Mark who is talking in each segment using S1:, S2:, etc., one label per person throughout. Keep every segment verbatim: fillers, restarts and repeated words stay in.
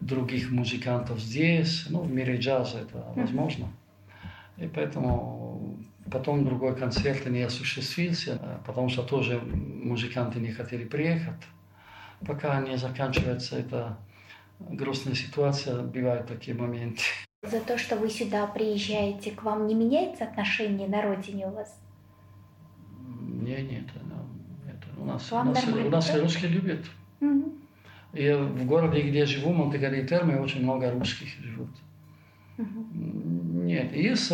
S1: других музыкантов здесь. Ну, в мире джаза это возможно. И поэтому потом другой концерт не осуществился, потому что тоже музыканты не хотели приехать. Пока не заканчивается эта грустная ситуация, бывают такие моменты.
S2: За то, что вы сюда приезжаете, к вам не меняется отношение на родине у вас?
S1: Не, нет, нет. У нас, у
S2: Вам
S1: нас, у нас
S2: да?
S1: русские любят.
S2: Угу.
S1: И в городе, где я живу, Монтегали-Терме, очень много русских живут.
S2: Угу.
S1: Нет, есть,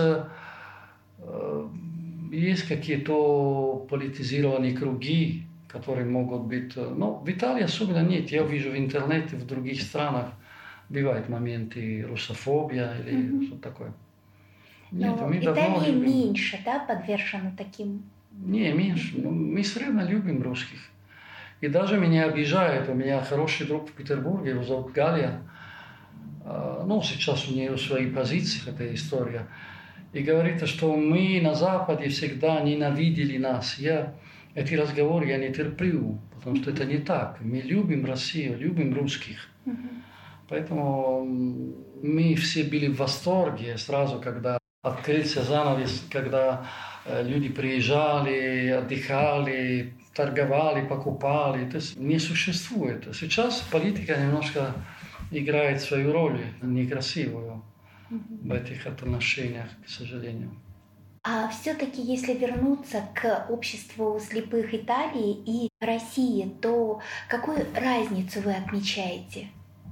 S1: есть какие-то политизированные круги, которые могут быть... Но в Италии особенно нет. Я вижу в интернете, в других странах бывают моменты русофобия или mm-hmm. что-то такое.
S2: Нет, но мы Италия меньше, да, подвержена таким?
S1: Не, меньше. Mm-hmm. Мы все равно любим русских. И даже меня обижает. У меня хороший друг в Петербурге, его зовут Галия. Ну, сейчас у нее свои позиции, эта история. И говорит, что мы на Западе всегда ненавидели нас. Я эти разговоры я не терплю, потому что это не так. Мы любим Россию, любим русских. Mm-hmm. Поэтому мы все были в восторге сразу, когда открылся занавес, когда люди приезжали, отдыхали, торговали, покупали. Это не существует. Сейчас политика немножко играет свою роль, некрасивую mm-hmm. в этих отношениях, к сожалению.
S2: А все-таки, если вернуться к обществу слепых Италии и России, то какую разницу вы отмечаете?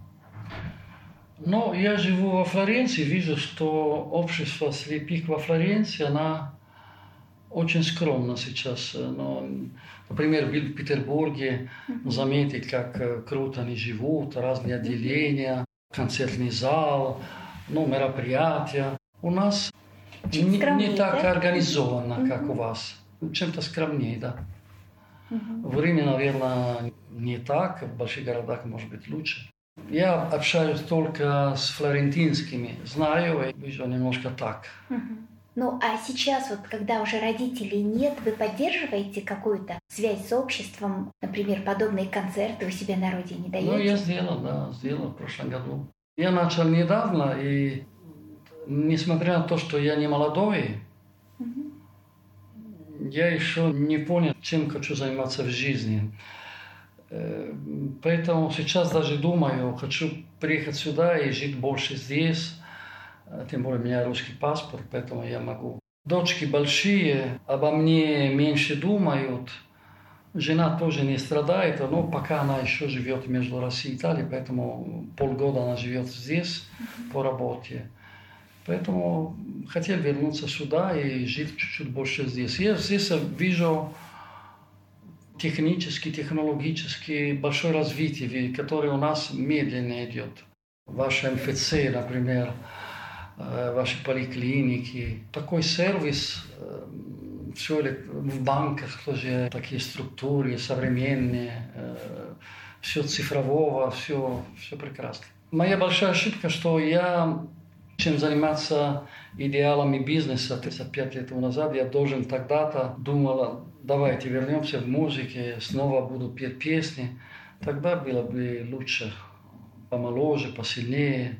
S1: Ну, я живу во Флоренции, вижу, что общество слепых во Флоренции, она очень скромна сейчас. Но, например, был в Петербурге, mm-hmm. заметить, как круто они живут, разные отделения, концертный зал, ну, мероприятия. У нас не,
S2: скромнее,
S1: не так
S2: да?
S1: организовано, mm-hmm. как у вас. Чем-то скромнее, да. Mm-hmm. В Риме, наверное, не так, в больших городах может быть лучше. Я общаюсь только с флорентинскими, знаю, и вижу немножко так.
S2: Mm-hmm. Ну, а сейчас, вот, когда уже родителей нет, вы поддерживаете какую-то связь с обществом? Например, подобные концерты у себя на родине даете?
S1: Ну, я сделал, да, сделал в прошлом году. Я начал недавно, и несмотря на то, что я не молодой, mm-hmm. я еще не понял, чем хочу заниматься в жизни. Поэтому сейчас даже думаю, хочу приехать сюда и жить больше здесь. Тем более у меня русский паспорт, поэтому я могу. Дочки большие, обо мне меньше думают. Жена тоже не страдает, но пока она еще живет между Россией и Италией, поэтому полгода она живет здесь mm-hmm. по работе. Поэтому хотел вернуться сюда и жить чуть-чуть больше здесь. Я здесь вижу технически, технологически большое развитие, которое у нас медленно идет. Ваш эм эф цэ, например, ваши поликлиники, такой сервис, все в банках тоже такие структуры современные, все цифрового, все, все прекрасно. Моя большая ошибка, что я, чем заниматься идеалами бизнеса тридцать пять лет назад, я должен тогда-то думал, давайте вернемся в музыке, снова буду петь песни. Тогда было бы лучше, помоложе, посильнее.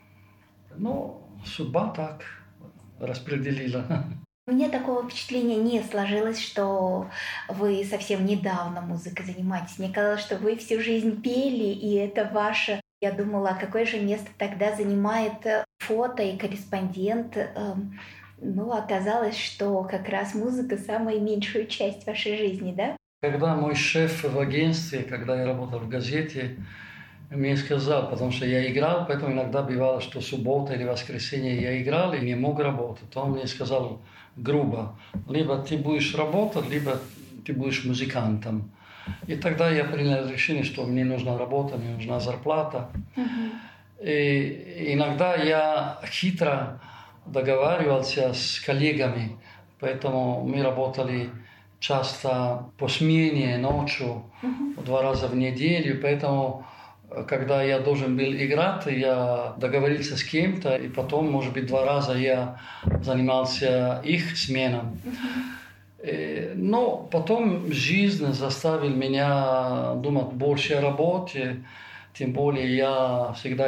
S1: Но судьба так распределила.
S2: У меня такого впечатления не сложилось, что вы совсем недавно музыкой занимаетесь. Мне казалось, что вы всю жизнь пели, и это ваше. Я думала, какое же место тогда занимает фото и корреспондент. Ну, оказалось, что как раз музыка самая меньшую часть вашей жизни, да?
S1: Когда мой шеф в агентстве, когда я работал в газете, мне сказал, потому что я играл, поэтому иногда бывало, что суббота или воскресенье я играл и не мог работать. Он мне сказал грубо, либо ты будешь работать, либо ты будешь музыкантом. И тогда я принял решение, что мне нужна работа, мне нужна зарплата. Uh-huh. И иногда я хитро договаривался с коллегами, поэтому мы работали часто по смене, ночью, uh-huh. два раза в неделю, поэтому когда я должен был играть, я договорился с кем-то, и потом, может быть, два раза я занимался их сменом. Uh-huh. Но потом жизнь заставила меня думать больше о работе, тем более я всегда